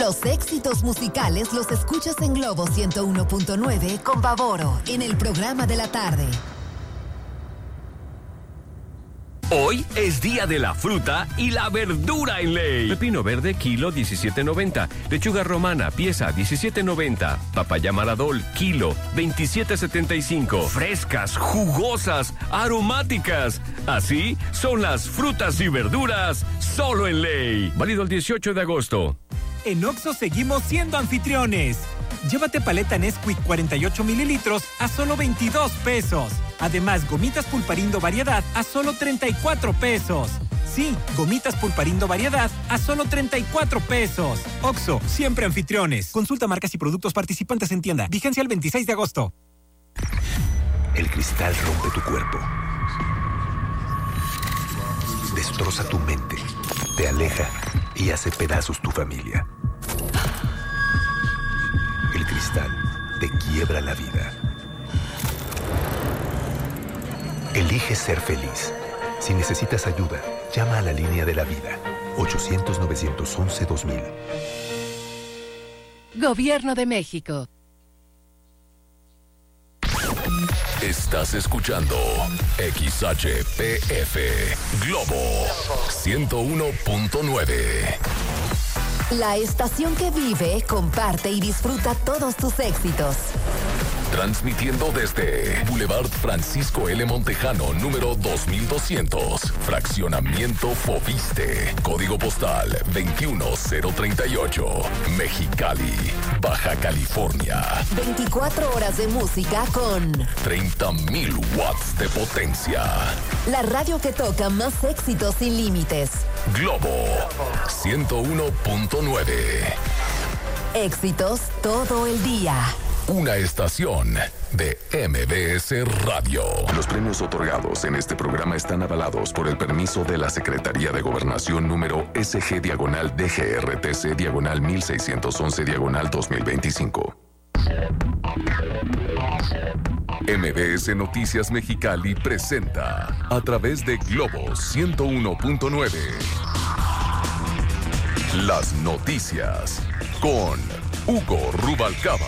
Los éxitos musicales los escuchas en Globo 101.9 con Bavoro en el programa de la tarde. Hoy es día de la fruta y la verdura en Ley. Pepino verde, kilo, 17.90. Lechuga romana, pieza, 17.90. Papaya maradol, kilo, 27.75. Frescas, jugosas, aromáticas. Así son las frutas y verduras solo en Ley. Válido el 18 de agosto. En Oxxo seguimos siendo anfitriones. Llévate paleta Nesquik 48 mililitros a solo 22 pesos. Además, gomitas Pulparindo variedad a solo 34 pesos. Sí, gomitas Pulparindo variedad a solo 34 pesos. Oxxo, siempre anfitriones. Consulta marcas y productos participantes en tienda. Vigencia el 26 de agosto. El cristal rompe tu cuerpo. Destroza tu mente. Te aleja y hace pedazos tu familia. El cristal te quiebra la vida. Elige ser feliz. Si necesitas ayuda, llama a la línea de la vida. 800-911-2000. Gobierno de México. Estás escuchando XHPF Globo 101.9. La estación que vive, comparte y disfruta todos tus éxitos. Transmitiendo desde Boulevard Francisco L. Montejano, número 2200. Fraccionamiento Foviste. Código postal 21038. Mexicali, Baja California. 24 horas de música con 30,000 watts de potencia. la radio que toca más éxitos sin límites. Globo 101.9. Éxitos todo el día. Una estación de MBS Radio. Los premios otorgados en este programa están avalados por el permiso de la Secretaría de Gobernación número SG-DGRTC-1611-2025. MBS Noticias Mexicali presenta a través de Globo 101.9 las noticias con Hugo Rubalcaba.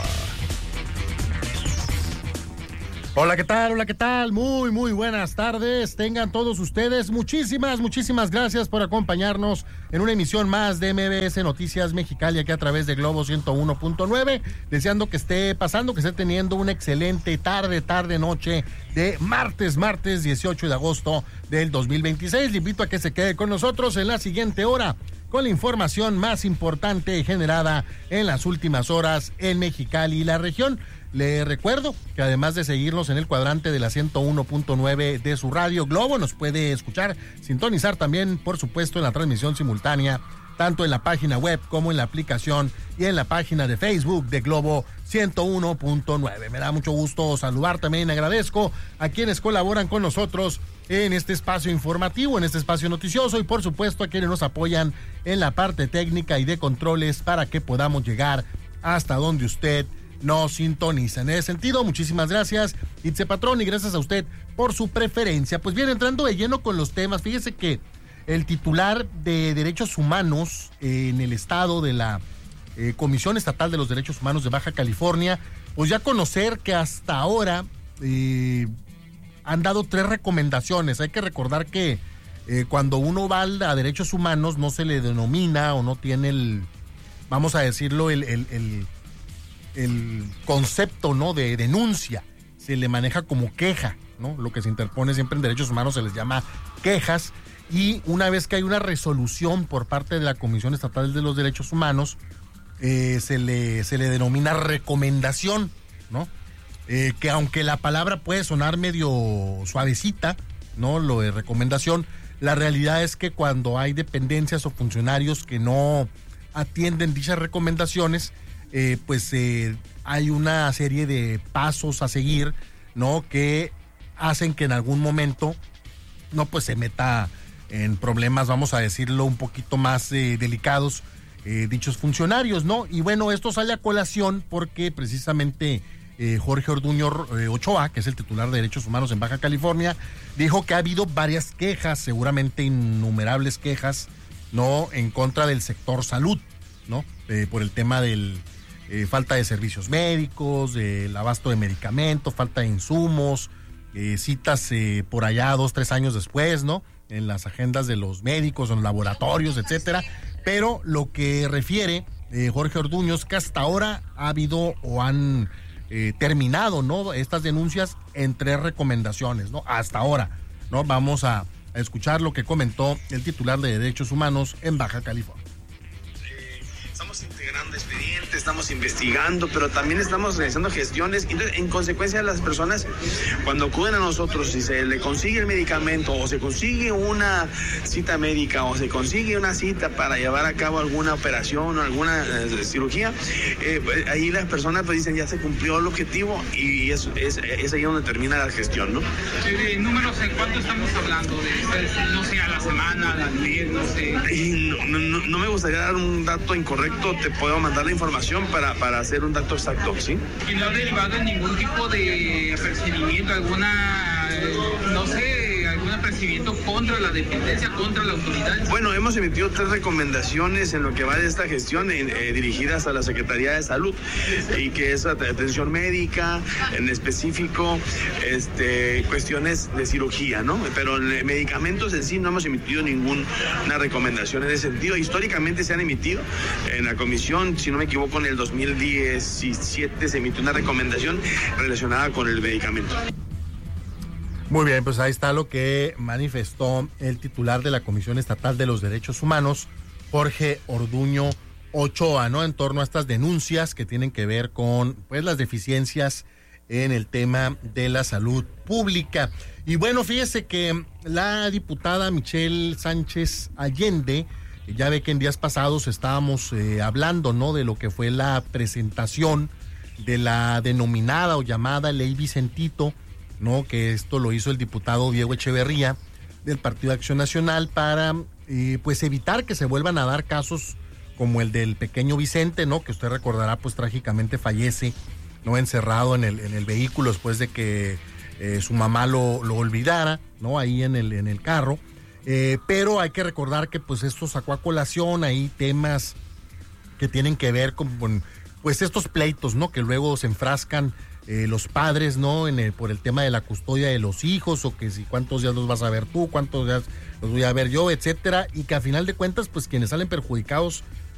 Hola, ¿qué tal? Hola, ¿qué tal? Muy buenas tardes. Tengan todos ustedes muchísimas gracias por acompañarnos en una emisión más de MBS Noticias Mexicali aquí a través de Globo 101.9. Deseando que esté pasando, que esté teniendo una excelente noche de martes 18 de agosto del 2026. Le invito a que se quede con nosotros en la siguiente hora con la información más importante generada en las últimas horas en Mexicali y la región. Le recuerdo que además de seguirnos en el cuadrante de la 101.9 de su radio Globo, nos puede escuchar, sintonizar también, por supuesto, en la transmisión simultánea, tanto en la página web como en la aplicación y en la página de Facebook de Globo 101.9. Me da mucho gusto saludar también, agradezco a quienes colaboran con nosotros en este espacio informativo, en este espacio noticioso y por supuesto a quienes nos apoyan en la parte técnica y de controles para que podamos llegar hasta donde usted nos sintoniza. En ese sentido, muchísimas gracias, Itze Patrón, y gracias a usted por su preferencia. Pues bien, entrando de lleno con los temas, fíjese que el titular de Derechos Humanos en el estado de la Comisión Estatal de los Derechos Humanos de Baja California, pues ya conocer que hasta ahora han dado 3 recomendaciones. Hay que recordar que cuando uno va a derechos humanos no se le denomina o no tiene el, vamos a decirlo, el concepto, ¿no?, de denuncia. Se le maneja como queja, ¿no? Lo que se interpone siempre en derechos humanos se les llama quejas, y una vez que hay una resolución por parte de la Comisión Estatal de los Derechos Humanos, se le denomina recomendación, ¿no? Que aunque la palabra puede sonar medio suavecita, ¿no?, lo de recomendación, la realidad es que cuando hay dependencias o funcionarios que no atienden dichas recomendaciones, hay una serie de pasos a seguir, ¿no?, que hacen que en algún momento no pues se meta en problemas, vamos a decirlo, un poquito más delicados dichos funcionarios, ¿no? Y bueno, esto sale a colación porque precisamente Jorge Orduño Ochoa, que es el titular de Derechos Humanos en Baja California, dijo que ha habido varias quejas, seguramente innumerables quejas, ¿no?, en contra del sector salud, ¿no? Por el tema del falta de servicios médicos, del abasto de medicamentos, falta de insumos, citas por allá 2-3 años después, ¿no? En las agendas de los médicos, en los laboratorios, etcétera. Pero lo que refiere Jorge Orduño es que hasta ahora ha habido o han terminado, ¿no? Estas denuncias en 3 recomendaciones, ¿no? Hasta ahora, ¿no? Vamos a escuchar lo que comentó el titular de Derechos Humanos en Baja California. Estamos integrando expedientes, estamos investigando, pero también estamos realizando gestiones. Entonces, en consecuencia, las personas, cuando acuden a nosotros, si se le consigue el medicamento o se consigue una cita médica o se consigue una cita para llevar a cabo alguna operación o alguna cirugía, ahí las personas pues dicen ya se cumplió el objetivo y es ahí donde termina la gestión, ¿no? ¿Números en cuánto estamos hablando? No sé, a la semana, al mes, no sé. No me gustaría dar un dato incorrecto, te puedo mandar la información para hacer un dato exacto, ¿sí? ¿Y no ha derivado en ningún tipo de apercibimiento, alguna, no sé, algún apercibimiento contra la dependencia, contra la autoridad? Bueno, hemos emitido 3 recomendaciones en lo que va de esta gestión dirigidas a la Secretaría de Salud, y que es atención médica, en específico, cuestiones de cirugía, ¿no? Pero en medicamentos en sí no hemos emitido ninguna recomendación en ese sentido. Históricamente se han emitido en la comisión, si no me equivoco, en el 2017 se emitió una recomendación relacionada con el medicamento. Muy bien, pues ahí está lo que manifestó el titular de la Comisión Estatal de los Derechos Humanos, Jorge Orduño Ochoa, ¿no? En torno a estas denuncias que tienen que ver con, pues, las deficiencias en el tema de la salud pública. Y bueno, fíjese que la diputada Michelle Sánchez Allende, ya ve que en días pasados estábamos hablando, ¿no? De lo que fue la presentación de la denominada o llamada Ley Vicentito, ¿no? Que esto lo hizo el diputado Diego Echeverría del Partido Acción Nacional para pues evitar que se vuelvan a dar casos como el del pequeño Vicente, ¿no? Que usted recordará, pues trágicamente fallece, ¿no? Encerrado en el vehículo después de que su mamá lo olvidara, ¿no? Ahí en el carro. Pero hay que recordar que pues esto sacó a colación ahí temas que tienen que ver con pues estos pleitos, ¿no? Que luego se enfrascan los padres, ¿no? Por el tema de la custodia de los hijos, o que si cuántos días los vas a ver tú, cuántos días los voy a ver yo, etcétera, y que a final de cuentas pues quienes salen perjudicados